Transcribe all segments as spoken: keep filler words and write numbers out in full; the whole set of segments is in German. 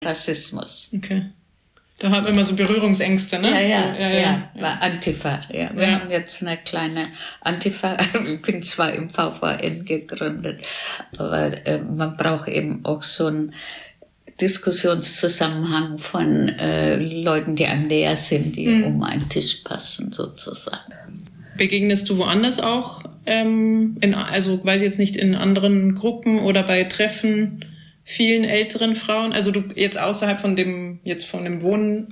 Rassismus. Okay. Da hat man immer so Berührungsängste, ne? Ja, ja, so, ja, ja, ja, ja. War Antifa. Ja. Wir ja. haben jetzt eine kleine Antifa, ich bin zwar im V V N gegründet, aber äh, man braucht eben auch so einen Diskussionszusammenhang von äh, Leuten, die einem näher sind, die mhm. um einen Tisch passen, sozusagen. Begegnest du woanders auch, ähm, in, also weiß ich jetzt nicht, in anderen Gruppen oder bei Treffen vielen älteren Frauen? Also du jetzt außerhalb von dem, jetzt von dem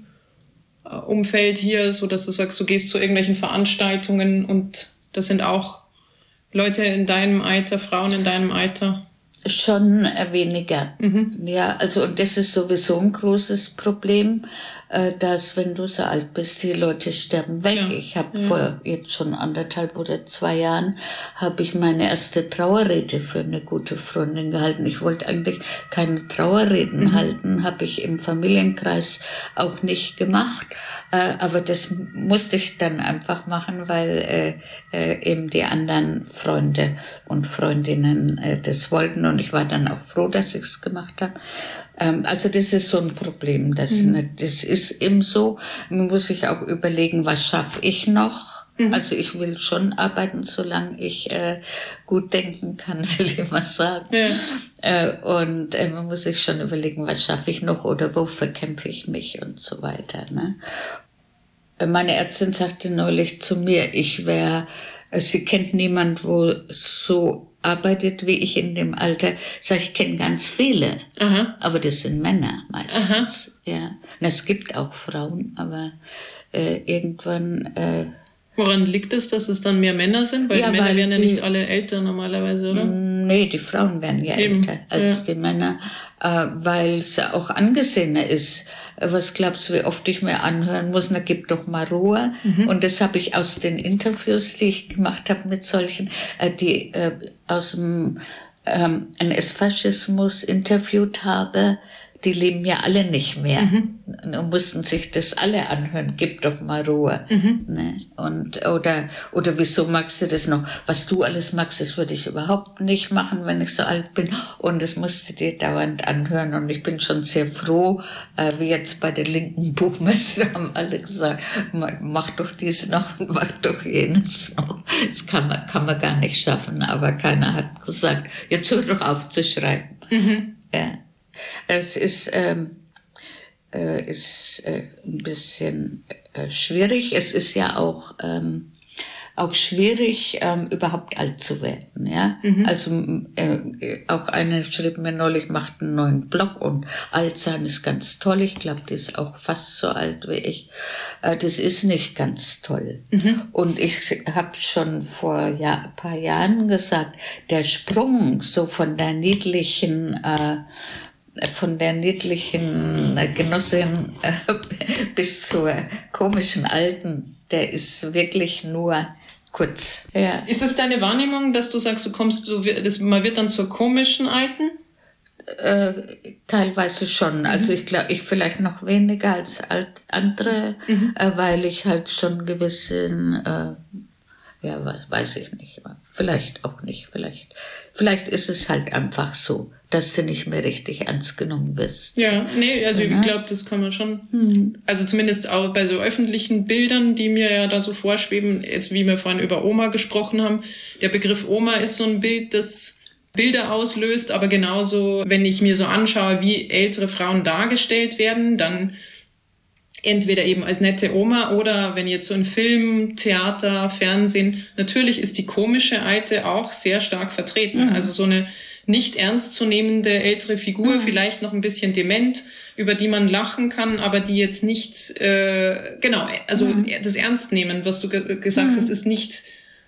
Wohnumfeld hier, so dass du sagst, du gehst zu irgendwelchen Veranstaltungen und das sind auch Leute in deinem Alter, Frauen in deinem Alter? Schon weniger. Mhm. Ja, also und das ist sowieso ein großes Problem, äh, dass wenn du so alt bist, die Leute sterben weg. Ja. Ich habe ja. vor jetzt schon anderthalb oder zwei Jahren habe ich meine erste Trauerrede für eine gute Freundin gehalten. Ich wollte eigentlich keine Trauerreden mhm. halten, habe ich im Familienkreis auch nicht gemacht, äh, aber das musste ich dann einfach machen, weil äh, äh, eben die anderen Freunde und Freundinnen äh, das wollten. Und ich war dann auch froh, dass ich es gemacht habe. Ähm, also das ist so ein Problem. Das, mhm. ne, das ist eben so. Man muss sich auch überlegen, was schaffe ich noch? Mhm. Also ich will schon arbeiten, solange ich äh, gut denken kann, will ich mal sagen. Ja. Äh, und äh, man muss sich schon überlegen, was schaffe ich noch oder wofür kämpfe ich mich und so weiter. Ne? Meine Ärztin sagte neulich zu mir, ich wäre, sie kennt niemand, wo so arbeitet wie ich in dem Alter. Sag ich, kenne ganz viele, aha. aber das sind Männer meistens. Aha. Ja, und es gibt auch Frauen, aber äh, irgendwann. Äh, Woran liegt es, dass es dann mehr Männer sind? Weil ja, die Männer weil werden ja die, nicht alle älter normalerweise, oder? Nee, die Frauen werden ja Eben. älter als ja. die Männer, äh, weil es auch angesehener ist. Was glaubst du, wie oft ich mir anhören muss, na gib doch mal Ruhe. Mhm. Und das habe ich aus den Interviews, die ich gemacht habe mit solchen, äh, die äh, aus dem ähm, N S-Faschismus interviewt habe, die leben ja alle nicht mehr mhm. und mussten sich das alle anhören. Gib doch mal Ruhe. Mhm. Ne? Und, oder, oder wieso magst du das noch? Was du alles magst, das würde ich überhaupt nicht machen, wenn ich so alt bin. Und das musst du dir dauernd anhören. Und ich bin schon sehr froh, äh, wie jetzt bei der linken Buchmesse haben alle gesagt, mach doch dies noch und mach doch jenes noch. Das kann man, kann man gar nicht schaffen. Aber keiner hat gesagt, jetzt hör doch auf zu schreiben. Mhm. Ja. Es ist, ähm, äh, ist äh, ein bisschen äh, schwierig. Es ist ja auch, ähm, auch schwierig, ähm, überhaupt alt zu werden. Ja? Mhm. Also äh, auch eine schrieb mir neulich, macht einen neuen Blog und alt sein ist ganz toll. Ich glaube, die ist auch fast so alt wie ich. Äh, das ist nicht ganz toll. Mhm. Und ich habe schon vor ja, ein paar Jahren gesagt, der Sprung so von der niedlichen äh, von der niedlichen Genossin äh, bis zur komischen Alten, der ist wirklich nur kurz. Ja. Ist das deine Wahrnehmung, dass du sagst, du kommst, du, das, man wird dann zur komischen Alten? Äh, teilweise schon. Mhm. Also ich glaube, ich vielleicht noch weniger als alt, andere, mhm. äh, weil ich halt schon gewissen, äh, ja, weiß, weiß ich nicht, vielleicht auch nicht, vielleicht, vielleicht ist es halt einfach so, dass du nicht mehr richtig ernst genommen wirst. Ja, nee, also ja. ich glaube, das kann man schon, hm. also zumindest auch bei so öffentlichen Bildern, die mir ja da so vorschweben, jetzt wie wir vorhin über Oma gesprochen haben, der Begriff Oma ist so ein Bild, das Bilder auslöst, aber genauso, wenn ich mir so anschaue, wie ältere Frauen dargestellt werden, dann entweder eben als nette Oma oder wenn jetzt so in Film, Theater, Fernsehen, natürlich ist die komische Alte auch sehr stark vertreten. Mhm. Also so eine nicht ernstzunehmende ältere Figur, mhm. vielleicht noch ein bisschen dement, über die man lachen kann, aber die jetzt nicht, äh, genau, also mhm. das Ernstnehmen, was du ge- gesagt mhm. hast, ist nicht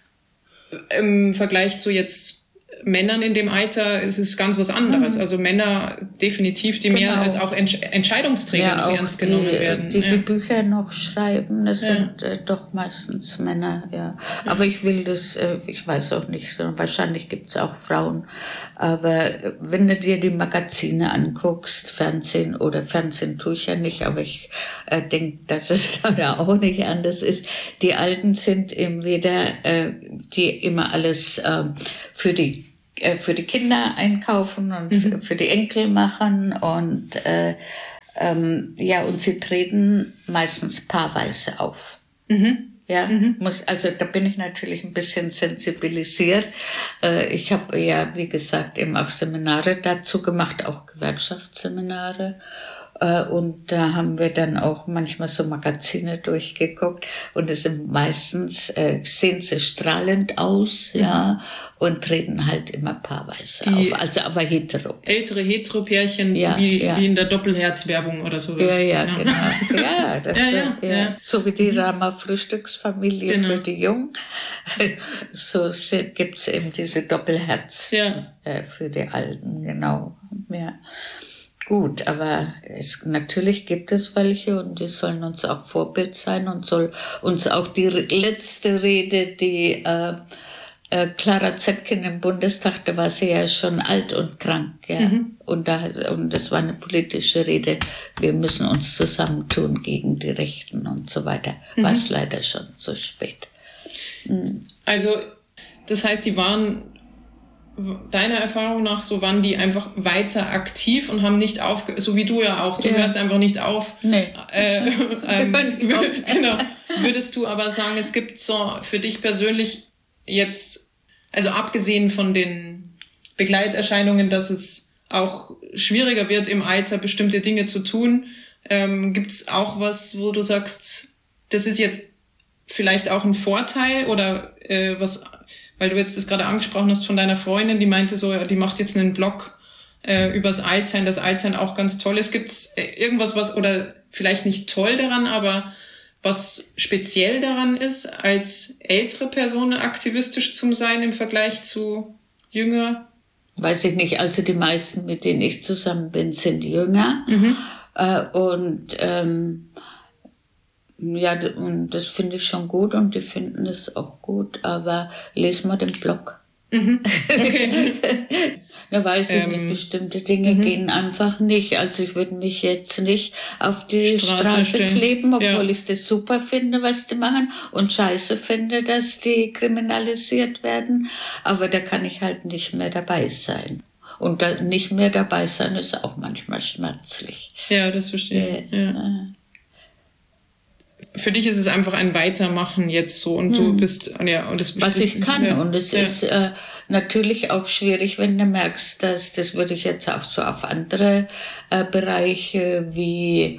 im Vergleich zu jetzt Männern in dem Alter, es ist ganz was anderes. Mhm. Also Männer definitiv, die genau. mehr als auch Entsch- Entscheidungsträger ja, noch ernst die, genommen werden. Die, ja. die Bücher noch schreiben, das ja. sind äh, doch meistens Männer, ja. ja. Aber ich will das, äh, ich weiß auch nicht, sondern wahrscheinlich gibt's auch Frauen. Aber äh, wenn du dir die Magazine anguckst, Fernsehen oder Fernsehen tue ich ja nicht, aber ich äh, denke, dass es da auch nicht anders ist. Die Alten sind eben wieder, äh, die immer alles äh, für die äh, für die Kinder einkaufen und mhm. für, für die Enkel machen und äh, ähm, ja, und sie treten meistens paarweise auf. Mhm. Ja, mhm. muss, also da bin ich natürlich ein bisschen sensibilisiert. Äh, ich habe ja, wie gesagt, eben auch Seminare dazu gemacht, auch Gewerkschaftsseminare. Äh, und da haben wir dann auch manchmal so Magazine durchgeguckt und es sind meistens, äh, sehen sie strahlend aus, mhm. ja, und treten halt immer paarweise Die auf, also aber hetero. Ältere Hetero-Pärchen, ja, wie, ja. wie in der Doppelherz-Werbung oder sowas. Ja, ja, ja. genau. Ja, das ja, so, ja, ja. ja. So wie die Rama-Frühstücksfamilie genau. für die Jungen, so gibt es eben diese Doppelherz ja. äh, für die Alten, genau. Ja. Gut, aber es, natürlich gibt es welche und die sollen uns auch Vorbild sein und soll uns auch die letzte Rede, die äh, äh, Clara Zetkin im Bundestag, da war sie ja schon alt und krank, ja. Mhm. Und, da, und das war eine politische Rede, wir müssen uns zusammentun gegen die Rechten und so weiter. Mhm. War es leider schon zu spät. Mhm. Also, das heißt, die waren deiner Erfahrung nach, so waren die einfach weiter aktiv und haben nicht aufge... So wie du ja auch, du ja. hörst einfach nicht auf. Nee. Äh, ähm, genau. Würdest du aber sagen, es gibt so für dich persönlich jetzt, also abgesehen von den Begleiterscheinungen, dass es auch schwieriger wird im Alter, bestimmte Dinge zu tun, ähm, gibt es auch was, wo du sagst, das ist jetzt vielleicht auch ein Vorteil oder äh, was... Weil du jetzt das gerade angesprochen hast von deiner Freundin, die meinte so, die macht jetzt einen Blog äh, übers Altsein, das Altsein auch ganz toll ist. Gibt es irgendwas, was, oder vielleicht nicht toll daran, aber was speziell daran ist, als ältere Person aktivistisch zu sein im Vergleich zu jünger? Weiß ich nicht, also die meisten, mit denen ich zusammen bin, sind jünger. Mhm. Äh, und ähm, ja, und das finde ich schon gut und die finden es auch gut, aber les mal den Blog. Mhm. Okay. Da weiß ich ähm, nicht, bestimmte Dinge mhm. gehen einfach nicht. Also ich würde mich jetzt nicht auf die Straße, Straße kleben, obwohl ja. ich das super finde, was die machen und scheiße finde, dass die kriminalisiert werden. Aber da kann ich halt nicht mehr dabei sein. Und da nicht mehr dabei sein ist auch manchmal schmerzlich. Ja, das verstehe ich. Äh, ja. Für dich ist es einfach ein Weitermachen jetzt so und hm. du bist, ja, und das was ich kann ja. und es ja. ist äh, natürlich auch schwierig, wenn du merkst, dass, das würde ich jetzt auch so auf andere äh, Bereiche wie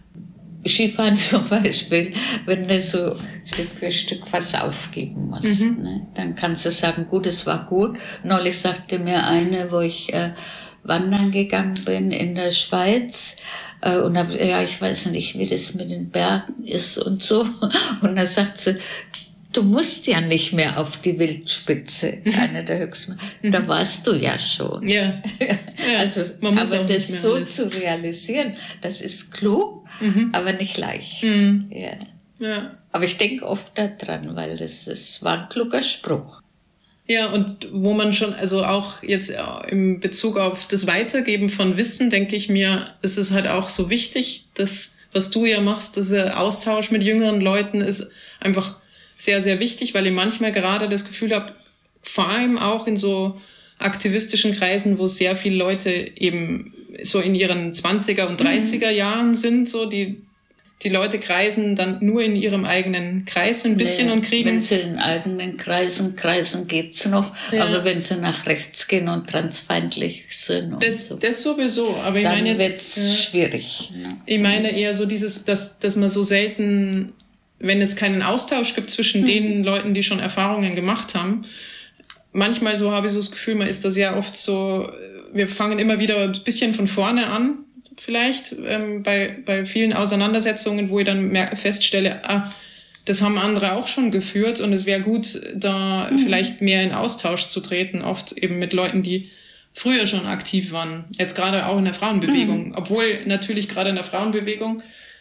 Skifahren zum Beispiel, wenn du so Stück für Stück was aufgeben musst, mhm. ne? Dann kannst du sagen, gut, es war gut. Neulich sagte mir eine, wo ich äh, wandern gegangen bin in der Schweiz, und da, ja, ich weiß nicht, wie das mit den Bergen ist und so. Und da sagt sie, du musst ja nicht mehr auf die Wildspitze, eine der höchsten. Da warst du ja schon. Ja. ja also, man muss aber das so alles. Zu realisieren, das ist klug, mhm. aber nicht leicht. Mhm. Ja. Ja. Aber ich denke oft daran, weil das, das war ein kluger Spruch. Ja, und wo man schon, also auch jetzt im Bezug auf das Weitergeben von Wissen, denke ich mir, ist es halt auch so wichtig, dass, was du ja machst, dieser Austausch mit jüngeren Leuten ist einfach sehr, sehr wichtig, weil ich manchmal gerade das Gefühl habe, vor allem auch in so aktivistischen Kreisen, wo sehr viele Leute eben so in ihren zwanziger und dreißiger mhm. Jahren sind, so die Die Leute kreisen dann nur in ihrem eigenen Kreis ein bisschen nee, und kriegen... Wenn sie in eigenen Kreisen kreisen, geht's noch. Ja. Aber wenn sie nach rechts gehen und transfeindlich sind... Und das, so, das sowieso. Aber ich dann meine jetzt, wird's ja, schwierig. Ne? Ich meine eher so dieses, dass, dass man so selten, wenn es keinen Austausch gibt zwischen mhm. den Leuten, die schon Erfahrungen gemacht haben, manchmal so habe ich so das Gefühl, man ist da sehr oft so... Wir fangen immer wieder ein bisschen von vorne an, vielleicht ähm, bei, bei vielen Auseinandersetzungen, wo ich dann mehr feststelle, ah, das haben andere auch schon geführt und es wäre gut, da mhm. vielleicht mehr in Austausch zu treten, oft eben mit Leuten, die früher schon aktiv waren, jetzt gerade auch in der Frauenbewegung, mhm. obwohl natürlich gerade in der Frauenbewegung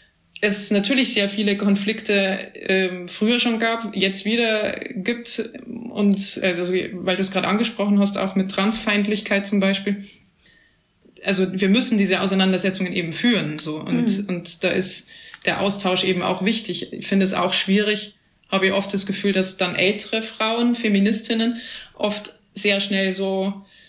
es natürlich sehr viele Konflikte ähm, früher schon gab, jetzt wieder gibt und äh, also, weil du es gerade angesprochen hast, auch mit Transfeindlichkeit zum Beispiel. Also wir müssen diese Auseinandersetzungen eben führen, so und mhm. und da ist der Austausch eben auch wichtig. Ich finde es auch schwierig, habe ich oft das Gefühl, dass dann ältere Frauen, Feministinnen, oft sehr schnell so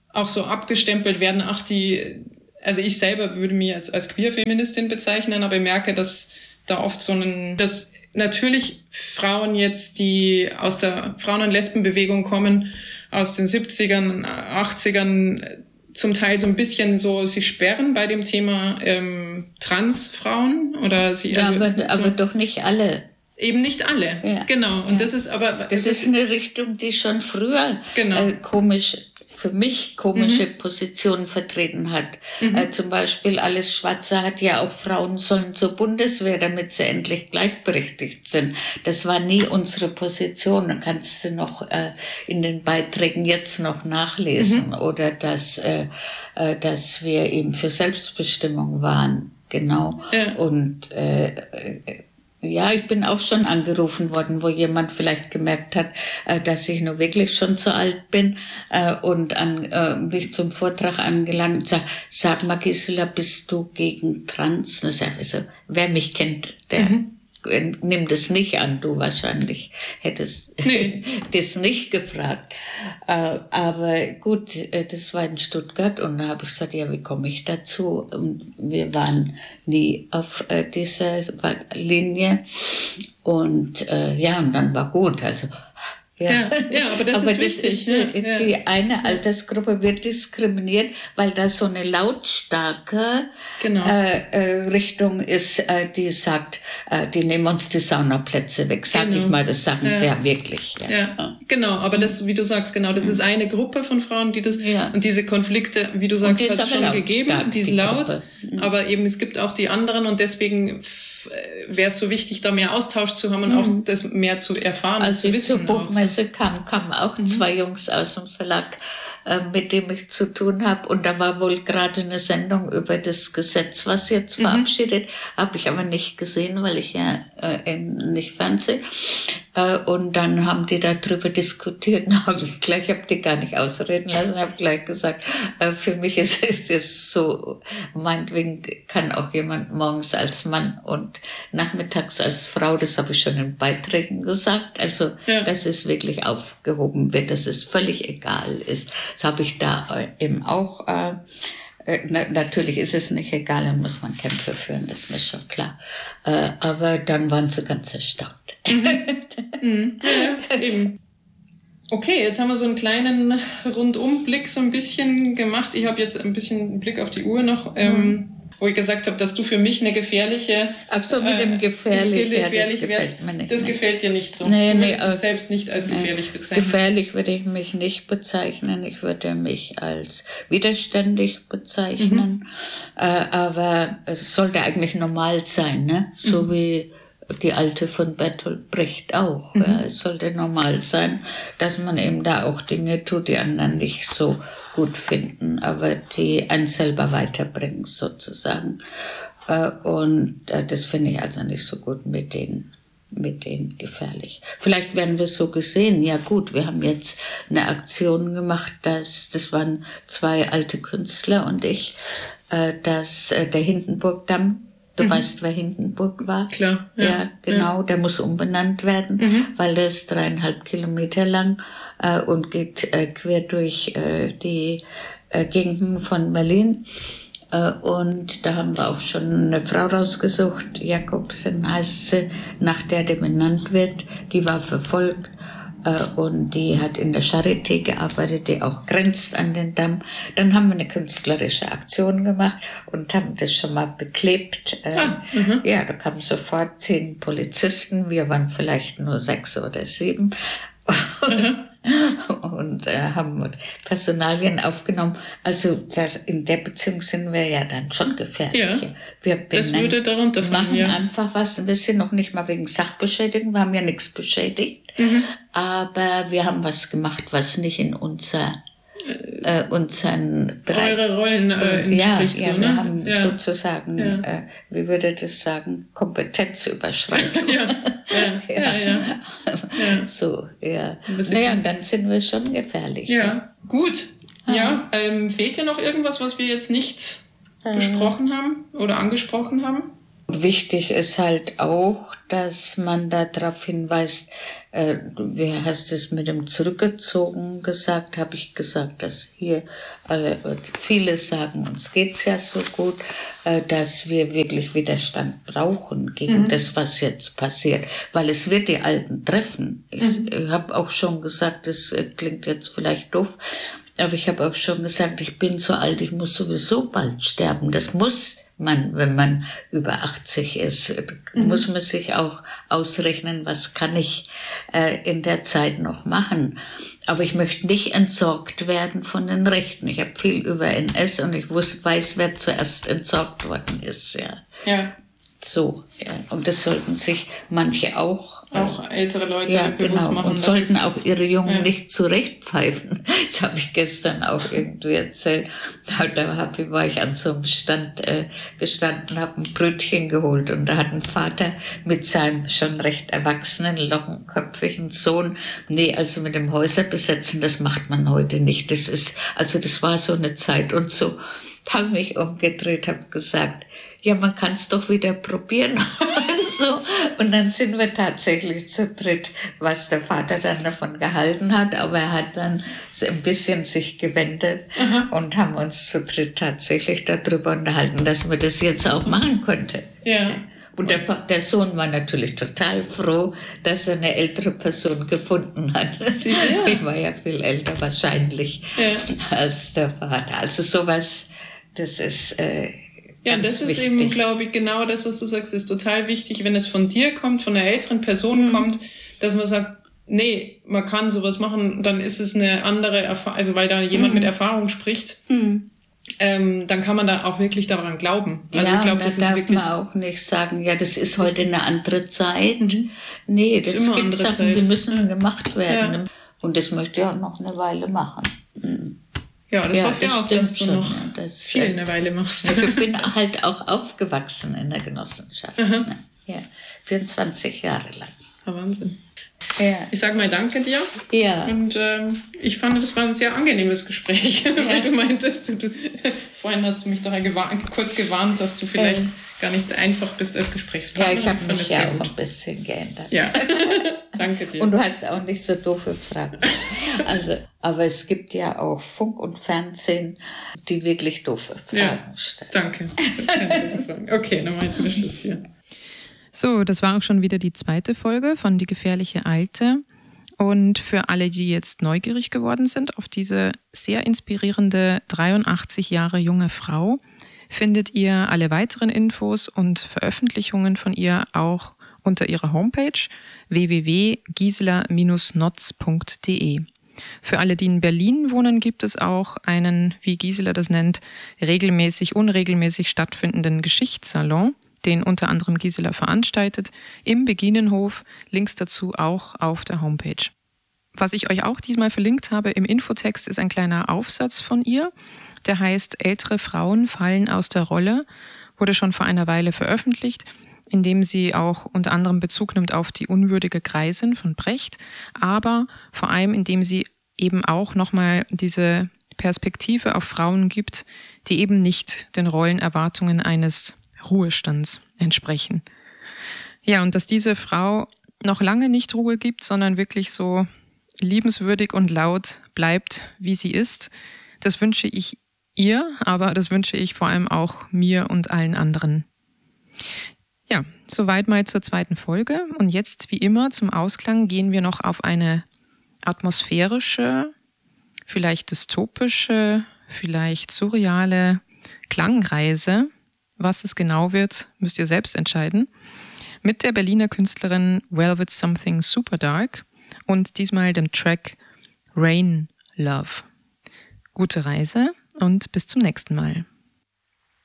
auch so abgestempelt werden, ach die, also ich selber würde mich jetzt als Queer-Feministin bezeichnen, aber ich merke, dass da oft so ein, dass natürlich Frauen jetzt, die aus der Frauen- und Lesbenbewegung kommen, aus den siebzigern, achtzigern, zum Teil so ein bisschen so sich sperren bei dem Thema ähm, Transfrauen oder sie. Ja, also, aber, so, aber doch nicht alle. Eben nicht alle, ja. Genau. Und ja. das ist aber... Das, das ist eine Richtung, die schon früher genau. äh, komisch, für mich komische mhm. Positionen vertreten hat. Mhm. Äh, zum Beispiel alles Schwarze hat ja auch Frauen sollen zur Bundeswehr, damit sie endlich gleichberechtigt sind. Das war nie unsere Position. Da kannst du noch äh, in den Beiträgen jetzt noch nachlesen. Mhm. Oder dass, äh, äh, dass wir eben für Selbstbestimmung waren. Genau. Ja. Und äh, äh, ja, ich bin auch schon angerufen worden, wo jemand vielleicht gemerkt hat, äh, dass ich nur wirklich schon zu alt bin äh, und an, äh, mich zum Vortrag angeladen und sagt, sag mal Gisela, bist du gegen Trans? Und ich sag, also, wer mich kennt, der mhm. nimmt es nicht an. Du wahrscheinlich hättest nee. das nicht gefragt. Äh, aber gut, äh, das war in Stuttgart und da habe ich gesagt, ja, wie komme ich dazu? Und wir waren nie auf äh, dieser Linie und äh, ja, und dann war gut. Also Ja. Ja, ja, aber das aber ist das wichtig. Ist, ja, die ja. eine Altersgruppe wird diskriminiert, weil da so eine lautstarke genau. äh, äh, Richtung ist, äh, die sagt, äh, die nehmen uns die Saunaplätze weg. Sag genau. ich mal, das sagen ja. sie ja wirklich. Ja. Ja. Ja. Genau, aber das, wie du sagst, genau, das ist eine Gruppe von Frauen, die das, ja. und diese Konflikte, wie du sagst, hat es schon gegeben, die ist laut, Gruppe. aber eben es gibt auch die anderen und deswegen wäre es so wichtig, da mehr Austausch zu haben und mhm. auch das mehr zu erfahren Als und zu wissen. Als ich zur Buchmesse kam, kamen auch mhm. zwei Jungs aus dem Verlag, äh, mit dem ich zu tun habe. Und da war wohl gerade eine Sendung über das Gesetz, was jetzt mhm. verabschiedet. Habe ich aber nicht gesehen, weil ich ja äh, nicht Fernseh. Äh, und dann haben die darüber diskutiert. Und habe ich gleich, habe die gar nicht ausreden lassen, habe gleich gesagt, äh, für mich ist es so, meinetwegen kann auch jemand morgens als Mann und nachmittags als Frau, das habe ich schon in Beiträgen gesagt, also ja. dass es wirklich aufgehoben wird, dass es völlig egal ist. Das habe ich da eben auch, äh, na, natürlich ist es nicht egal, dann muss man Kämpfe führen, das ist mir schon klar. Äh, aber dann waren sie ganz erstaunt. Mhm. mhm. Ja, eben. Okay, jetzt haben wir so einen kleinen Rundumblick so ein bisschen gemacht. Ich habe jetzt ein bisschen einen Blick auf die Uhr noch. Mhm. Ähm, wo ich gesagt habe, dass du für mich eine gefährliche... Ach so, mit dem gefährlich, äh, gefährlich ja, das gefällt mir nicht. Das ne? gefällt dir nicht so. Nee, du nee, würdest dich selbst nicht als gefährlich nee, bezeichnen. Gefährlich würde ich mich nicht bezeichnen. Ich würde mich als widerständig bezeichnen. Mhm. Äh, aber es sollte eigentlich normal sein, ne? So mhm. wie die Alte von Bertolt Brecht auch. Mhm. Ja. Es sollte normal sein, dass man eben da auch Dinge tut, die anderen nicht so gut finden, aber die einen selber weiterbringen sozusagen. Und das finde ich also nicht so gut mit denen. mit denen gefährlich. Vielleicht werden wir so gesehen, ja gut, wir haben jetzt eine Aktion gemacht, dass, das waren zwei alte Künstler und ich, dass der Hindenburgdamm, du mhm. weißt, wer Hindenburg war? Klar. Ja, ja genau, ja. Der muss umbenannt werden, mhm. weil der ist dreieinhalb Kilometer lang äh, und geht äh, quer durch äh, die äh, Gegenden von Berlin. Äh, und da haben wir auch schon eine Frau rausgesucht, Jakobsen heißt sie, nach der der benannt wird. Die war verfolgt. Und die hat in der Charité gearbeitet, die auch grenzt an den Damm. Dann haben wir eine künstlerische Aktion gemacht und haben das schon mal beklebt. Ah, mhm. Ja, da kamen sofort zehn Polizisten. Wir waren vielleicht nur sechs oder sieben. Mhm. Und äh, haben Personalien aufgenommen. Also das, in der Beziehung sind wir ja dann schon gefährlich. Ja, wir das würde darunter fallen, machen ja. einfach was. Wir sind noch nicht mal wegen Sachbeschädigung. Wir haben ja nichts beschädigt. Mhm. Aber wir haben was gemacht, was nicht in unser, äh, unseren Bereich... Eure Rollen äh, entspricht. Ja, ja, so, wir ne? haben ja. sozusagen, ja. Äh, wie würde das sagen, Kompetenzüberschreitung. ja. Ja. Ja. Ja. Ja. Ja. So, ja. Naja, und dann sind wir schon gefährlich. Ja, ja. Gut. Ah. Ja, ähm, fehlt dir noch irgendwas, was wir jetzt nicht äh. besprochen haben oder angesprochen haben? Wichtig ist halt auch, dass man darauf hinweist, äh, wie hast du es mit dem Zurückgezogen gesagt, habe ich gesagt, dass hier alle, viele sagen, uns geht's ja so gut, äh, dass wir wirklich Widerstand brauchen gegen mhm. das, was jetzt passiert, weil es wird die Alten treffen. Ich mhm. habe auch schon gesagt, das klingt jetzt vielleicht doof, aber ich habe auch schon gesagt, ich bin so alt, ich muss sowieso bald sterben. Das muss man, wenn man über achtzig ist, mhm. muss man sich auch ausrechnen, was kann ich äh, in der Zeit noch machen. Aber ich möchte nicht entsorgt werden von den Rechten. Ich habe viel über N S und ich wusste, weiß, wer zuerst entsorgt worden ist. Ja. Ja. So, ja. Und das sollten sich manche auch... Auch ältere Leute ja, bewusst genau. machen. Und sollten auch ihre Jungen ja. nicht zurechtpfeifen. Das habe ich gestern auch irgendwie erzählt. Da, da hab, war ich an so einem Stand äh, gestanden, habe ein Brötchen geholt und da hat ein Vater mit seinem schon recht erwachsenen, lockenköpfigen Sohn, nee, also mit dem Häuserbesetzen, das macht man heute nicht. Das ist, also das war so eine Zeit und so. Habe mich umgedreht, habe gesagt, ja, man kann es doch wieder probieren. und so. Und dann sind wir tatsächlich zu dritt, was der Vater dann davon gehalten hat. Aber er hat dann ein bisschen sich gewendet mhm. und haben uns zu dritt tatsächlich darüber unterhalten, dass man das jetzt auch machen könnte. Ja. Und der, der Sohn war natürlich total froh, dass er eine ältere Person gefunden hat. Ja. Ich war ja viel älter wahrscheinlich ja. als der Vater. Also sowas, das ist äh, ja, und das wichtig. Ist eben, glaube ich, genau das, was du sagst, ist total wichtig, wenn es von dir kommt, von einer älteren Person mhm. kommt, dass man sagt, nee, man kann sowas machen, dann ist es eine andere Erfahrung, also weil da jemand mhm. mit Erfahrung spricht. Mhm. Ähm, dann kann man da auch wirklich daran glauben. Also ja, ich glaube, das das darf ist wirklich man auch nicht sagen, ja, das ist heute eine andere Zeit. Mhm. Nee, das ist gibt Sachen, Zeit. die müssen gemacht werden. Ja. Und das möchte ich auch noch eine Weile machen. Mhm. Ja, das ja, hofft ja auch, dass du schon, noch das, viel eine Weile machst. Ich bin halt auch aufgewachsen in der Genossenschaft. Mhm. Ne? Ja, vierundzwanzig Jahre lang. Ja, Wahnsinn. Ja. Ich sage mal danke dir. Ja. Und ähm, ich fand, das war ein sehr angenehmes Gespräch, ja. weil du meintest, du, du, vorhin hast du mich doch gewarnt, kurz gewarnt, dass du vielleicht ähm. gar nicht einfach bist als Gesprächspartner. Ja, ich habe mich ja auch gut. ein bisschen geändert. Ja, danke dir. Und du hast auch nicht so doofe Fragen. Also, aber es gibt ja auch Funk und Fernsehen, die wirklich doofe Fragen ja, stellen. Danke. Okay, dann mache ich zum Schluss hier. So, das war auch schon wieder die zweite Folge von Die gefährliche Alte. Und für alle, die jetzt neugierig geworden sind auf diese sehr inspirierende dreiundachtzig Jahre junge Frau, findet ihr alle weiteren Infos und Veröffentlichungen von ihr auch unter ihrer Homepage w w w punkt gisela Bindestrich notz punkt d e. Für alle, die in Berlin wohnen, gibt es auch einen, wie Gisela das nennt, regelmäßig, unregelmäßig stattfindenden Geschichtssalon, den unter anderem Gisela veranstaltet, im Beginenhof, Links dazu auch auf der Homepage. Was ich euch auch diesmal verlinkt habe im Infotext, ist ein kleiner Aufsatz von ihr, der heißt »Ältere Frauen fallen aus der Rolle«, wurde schon vor einer Weile veröffentlicht, in dem sie auch unter anderem Bezug nimmt auf die unwürdige Greisin von Brecht, aber vor allem indem sie eben auch nochmal diese Perspektive auf Frauen gibt, die eben nicht den Rollenerwartungen eines Ruhestands entsprechen. Ja, und dass diese Frau noch lange nicht Ruhe gibt, sondern wirklich so liebenswürdig und laut bleibt, wie sie ist, das wünsche ich ihr, aber das wünsche ich vor allem auch mir und allen anderen. Ja, soweit mal zur zweiten Folge. Und jetzt, wie immer, zum Ausklang gehen wir noch auf eine atmosphärische, vielleicht dystopische, vielleicht surreale Klangreise. Was es genau wird, müsst ihr selbst entscheiden. Mit der Berliner Künstlerin Velvet Something Super Dark und diesmal dem Track Rain Love. Gute Reise und bis zum nächsten Mal.